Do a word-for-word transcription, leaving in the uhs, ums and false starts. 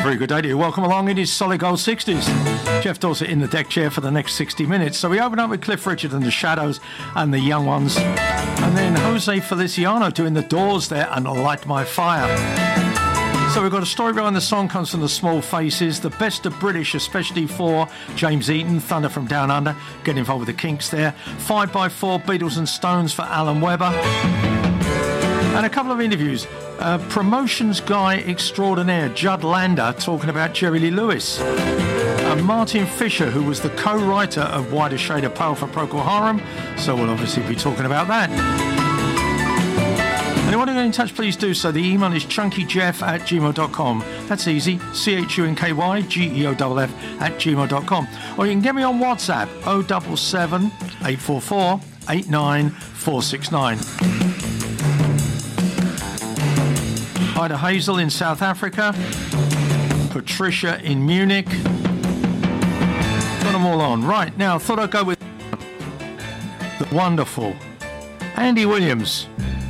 very good day to you. Welcome along. It is Solid Gold sixties. Jeff Dorset in the deck chair for the next sixty minutes. So we open up with Cliff Richard and the Shadows and the Young Ones. And then Jose Feliciano doing the Doors there and Light My Fire. So we've got a story behind the song, comes from the Small Faces. The Best of British, especially for James Eaton, Thunder from Down Under, get involved with the Kinks there. Five by Four, Beatles and Stones for Alan Webber. And a couple of interviews. Uh, promotions guy extraordinaire, Judd Lander, talking about Jerry Lee Lewis. Uh, Martin Fisher, who was the co-writer of Wider Shade of Pale for Procol Harum. So we'll obviously be talking about that. Anyone who get in touch, please do so. The email is chunkyjeff at gmail dot com. That's easy. C H U N K Y G E O F F at gmail dot com. Or you can get me on WhatsApp, oh seven seven, eight four four, eight nine four six nine. Hi to Hazel in South Africa. Patricia in Munich. Got them all on. Right, now, thought I'd go with the wonderful Andy Williams.